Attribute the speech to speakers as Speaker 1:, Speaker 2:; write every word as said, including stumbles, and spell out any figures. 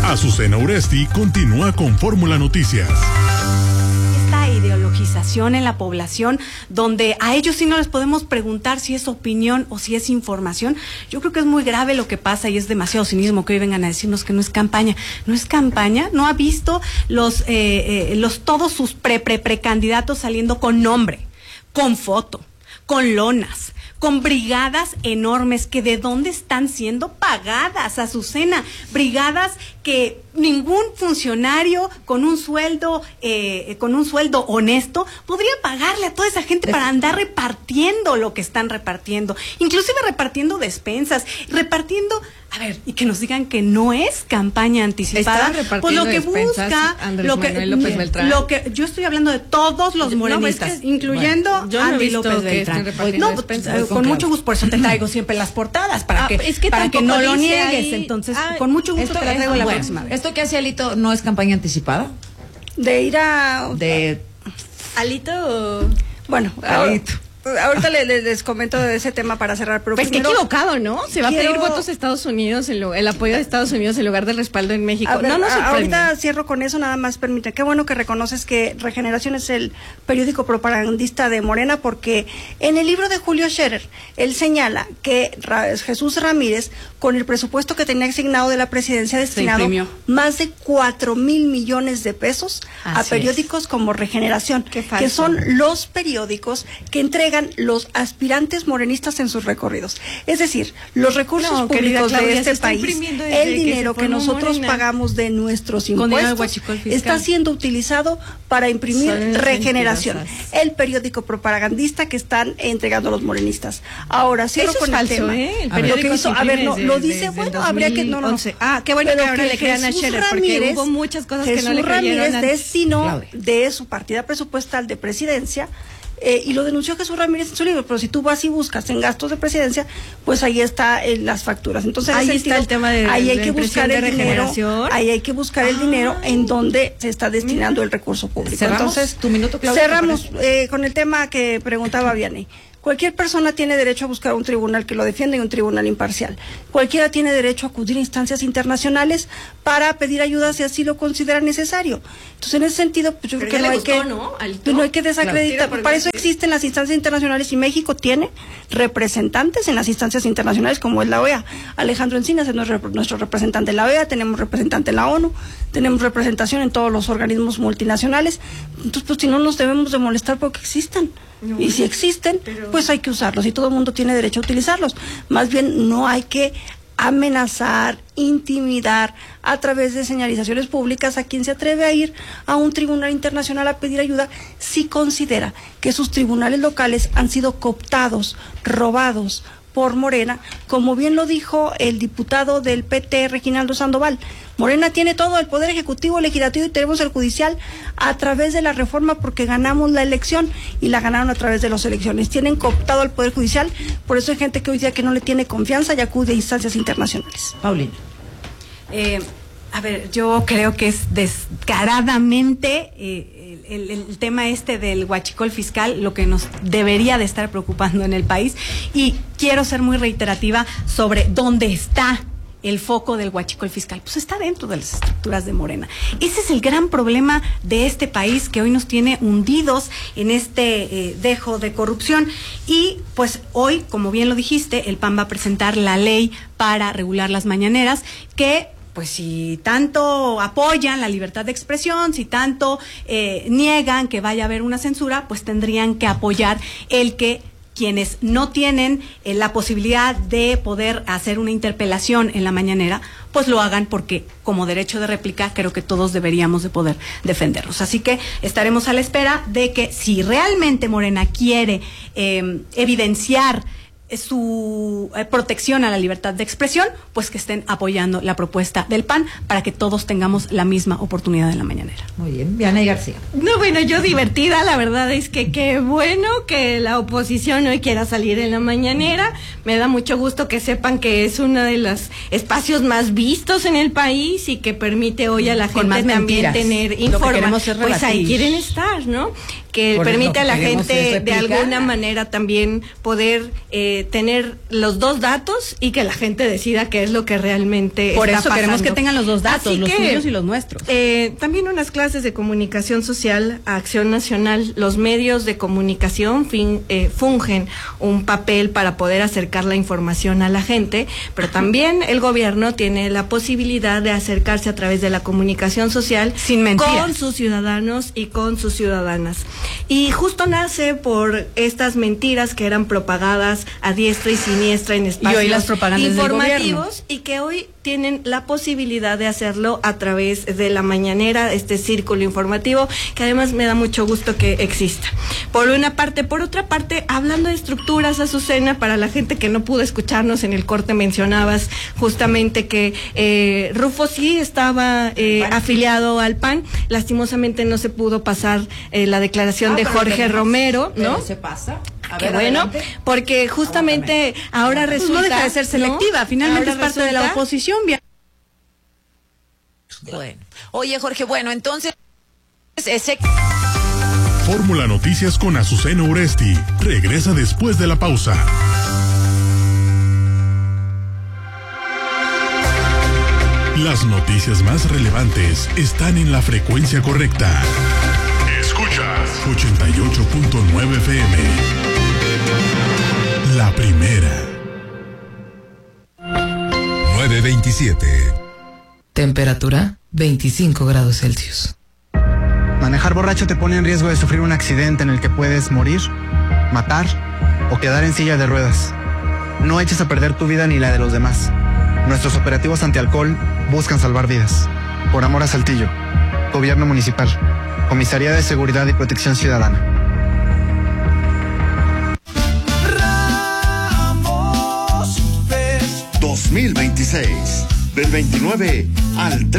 Speaker 1: Azucena Uresti continúa con Fórmula Noticias.
Speaker 2: Esta ideologización en la población, donde a ellos sí no les podemos preguntar si es opinión o si es información, yo creo que es muy grave lo que pasa y es demasiado cinismo que hoy vengan a decirnos que no es campaña. No es campaña, no ha visto los, eh, eh, los todos sus pre, pre, precandidatos saliendo con nombre, con foto, con lonas, con brigadas enormes que de dónde están siendo pagadas, Azucena, brigadas que ningún funcionario con un sueldo eh, con un sueldo honesto podría pagarle a toda esa gente para andar repartiendo lo que están repartiendo, inclusive repartiendo despensas, repartiendo, a ver, y que nos digan que no es campaña anticipada, pues lo que busca,
Speaker 3: Andrés
Speaker 2: lo que
Speaker 3: Manuel López Beltrán.
Speaker 2: lo que yo estoy hablando de todos los morenistas, no, es que, incluyendo
Speaker 3: bueno, yo no
Speaker 2: Andy
Speaker 3: he visto
Speaker 2: López
Speaker 3: que
Speaker 2: Beltrán.
Speaker 3: estén
Speaker 2: No, pues, eh, con mucho gusto, por eso te traigo siempre las portadas para
Speaker 3: Ah,
Speaker 2: que,
Speaker 3: es que
Speaker 2: para que no lo
Speaker 3: dice
Speaker 2: niegues,
Speaker 3: ahí,
Speaker 2: entonces
Speaker 3: ah,
Speaker 2: con mucho gusto
Speaker 3: esto,
Speaker 2: te la traigo
Speaker 3: esto,
Speaker 2: la
Speaker 3: bueno,
Speaker 2: próxima vez.
Speaker 3: Esto que hace Alito no es campaña anticipada.
Speaker 4: De ir a...
Speaker 3: De
Speaker 4: Alito... Bueno, Alito. Ahorita les, les, les comento de ese tema para cerrar, pero
Speaker 2: pues
Speaker 4: primero,
Speaker 2: qué equivocado, ¿no? Se va a
Speaker 4: quiero...
Speaker 2: pedir votos a Estados Unidos, el, el apoyo de Estados Unidos en lugar del respaldo en México.
Speaker 4: A ver,
Speaker 2: no, no
Speaker 4: a, ahorita cierro con eso, nada más permite. Qué bueno que reconoces que Regeneración es el periódico propagandista de Morena, porque en el libro de Julio Scherer, él señala que Ra Jesús Ramírez, con el presupuesto que tenía asignado de la presidencia, ha destinado más de cuatro mil millones de pesos Así a periódicos es. como Regeneración, que son los periódicos que entregan los aspirantes morenistas en sus recorridos. Es decir, los recursos no, públicos Claudia, de este país, el dinero que, que nosotros Morena. pagamos de nuestros impuestos, está siendo utilizado para imprimir Son Regeneración, el periódico propagandista que están entregando los morenistas. Ahora, cierro con
Speaker 2: es
Speaker 4: el
Speaker 2: falso,
Speaker 4: tema.
Speaker 2: ¿eh? El
Speaker 4: a ver, lo que hizo, a ver, no,
Speaker 2: desde,
Speaker 4: lo dice, bueno, habría que, no, no.
Speaker 2: Ah, qué bueno
Speaker 4: Pero
Speaker 2: que ahora
Speaker 4: que
Speaker 2: le crean a Scherer, porque hubo muchas cosas Jesús que no le creyeron. Jesús Ramírez destinó de su partida presupuestal de presidencia. Eh, y lo denunció Jesús Ramírez en su libro, pero si tú vas y buscas en gastos de presidencia, pues ahí está en las facturas. Entonces, ahí
Speaker 4: sentido,
Speaker 2: está el tema de
Speaker 4: ahí hay
Speaker 2: de
Speaker 4: que buscar el dinero, ahí hay que buscar ah, el dinero en donde se está destinando el recurso público.
Speaker 3: Cerramos
Speaker 4: Entonces,
Speaker 3: tu minuto, Claudia,
Speaker 4: cerramos eh, con el tema que preguntaba Vianney. Cualquier persona tiene derecho a buscar un tribunal que lo defienda y un tribunal imparcial. Cualquiera tiene derecho a acudir a instancias internacionales para pedir ayuda si así lo considera necesario. Entonces, en ese sentido, pues yo creo que no hay, gustó, que, ¿no? Pues no hay que desacreditar. Claro, para eso existen las instancias internacionales y México tiene representantes en las instancias internacionales como es la O E A. Alejandro Encinas es nuestro, nuestro representante en la O E A, tenemos representante en la ONU, tenemos representación en todos los organismos multinacionales. Entonces, pues si no nos debemos de molestar porque existan. No, y si existen, pero... pues hay que usarlos y todo el mundo tiene derecho a utilizarlos. Más bien no hay que amenazar, intimidar a través de señalizaciones públicas a quien se atreve a ir a un tribunal internacional a pedir ayuda si considera que sus tribunales locales han sido cooptados, robados por Morena, como bien lo dijo el diputado del P T, Reginaldo Sandoval. Morena tiene todo el poder ejecutivo, legislativo y tenemos el judicial a través de la reforma porque ganamos la elección y la ganaron a través de las elecciones. Tienen cooptado el poder judicial, por eso hay gente que hoy día que no le tiene confianza y acude a instancias internacionales.
Speaker 3: Paulina.
Speaker 2: Eh, a ver, yo creo que es descaradamente eh, el, el, el tema este del huachicol fiscal lo que nos debería de estar preocupando en el país, y quiero ser muy reiterativa sobre dónde está el foco del huachicol fiscal. Pues está dentro de las estructuras de Morena. Ese es el gran problema de este país que hoy nos tiene hundidos en este eh, dejo de corrupción. Y pues hoy, como bien lo dijiste, el P A N va a presentar la ley para regular las mañaneras, que pues si tanto apoyan la libertad de expresión, si tanto eh, niegan que vaya a haber una censura, pues tendrían que apoyar el que quienes no tienen eh, la posibilidad de poder hacer una interpelación en la mañanera, pues lo hagan, porque como derecho de réplica creo que todos deberíamos de poder defendernos. Así que estaremos a la espera de que, si realmente Morena quiere eh, evidenciar su eh, protección a la libertad de expresión, pues que estén apoyando la propuesta del P A N para que todos tengamos la misma oportunidad en la mañanera.
Speaker 3: Muy bien, Vianney García.
Speaker 5: No, bueno, yo divertida, la verdad es que qué bueno que la oposición hoy quiera salir en la mañanera. Me da mucho gusto que sepan que es uno de los espacios más vistos en el país y que permite hoy a la gente también tener información. Pues ahí quieren estar, ¿no? que
Speaker 3: Por
Speaker 5: permite
Speaker 3: eso
Speaker 5: a la
Speaker 3: queremos
Speaker 5: gente
Speaker 3: es
Speaker 5: de
Speaker 3: replicar.
Speaker 5: alguna manera también poder eh, tener los dos datos y que la gente decida qué es lo que realmente
Speaker 2: Por
Speaker 5: está
Speaker 2: eso queremos
Speaker 5: pasando.
Speaker 2: que tengan los dos datos,
Speaker 5: Así
Speaker 2: los
Speaker 5: que,
Speaker 2: suyos y los nuestros.
Speaker 5: Eh, también unas clases de comunicación social a Acción Nacional. Los medios de comunicación fin, eh, fungen un papel para poder acercar la información a la gente, pero también el gobierno tiene la posibilidad de acercarse a través de la comunicación social
Speaker 2: Sin mentiras.
Speaker 5: con sus ciudadanos y con sus ciudadanas. Y justo nace por estas mentiras que eran propagadas a diestra y siniestra en espacios
Speaker 2: Y hoy las propagandas del
Speaker 5: informativos
Speaker 2: gobierno.
Speaker 5: y que hoy tienen la posibilidad de hacerlo a través de la mañanera, este círculo informativo, que además me da mucho gusto que exista. Por una parte, por otra parte, hablando de estructuras, Azucena, para la gente que no pudo escucharnos en el corte, mencionabas justamente que eh, Rufo sí estaba eh, afiliado al P A N, lastimosamente no se pudo pasar eh, la declaración
Speaker 3: Ah,
Speaker 5: de
Speaker 3: pero
Speaker 5: Jorge
Speaker 3: tenemos-
Speaker 5: Romero, ¿no?
Speaker 3: pero se pasa. A
Speaker 5: Qué
Speaker 3: ver,
Speaker 5: bueno,
Speaker 3: adelante.
Speaker 5: porque justamente ahora
Speaker 2: Pues
Speaker 5: resulta...
Speaker 2: no deja de ser selectiva,
Speaker 5: ¿no?
Speaker 2: finalmente
Speaker 5: Ahora
Speaker 2: es parte de la
Speaker 5: resulta-
Speaker 2: oposición. Bien.
Speaker 3: Bueno. Oye, Jorge, bueno, entonces ese
Speaker 1: Fórmula Noticias con Azucena Uresti regresa después de la pausa. Las noticias más relevantes están en la frecuencia correcta. Escuchas ochenta y ocho punto nueve F M. La primera.
Speaker 6: nueve veintisiete.
Speaker 7: Temperatura veinticinco grados Celsius.
Speaker 8: Manejar borracho te pone en riesgo de sufrir un accidente en el que puedes morir, matar o quedar en silla de ruedas. No eches a perder tu vida ni la de los demás. Nuestros operativos antialcohol buscan salvar vidas. Por amor a Saltillo. Gobierno Municipal. Comisaría de Seguridad y Protección Ciudadana.
Speaker 9: dos mil veintiséis, del veintinueve al treinta.